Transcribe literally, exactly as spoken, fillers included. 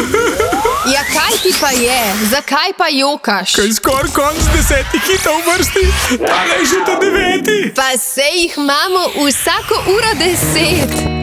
Ja, kaj ti pa je? Zakaj pa jokaš? Kaj skoraj konc desetih hitov vrsti, tale je že ta deveti. Pa se jih imamo vsako uro deset.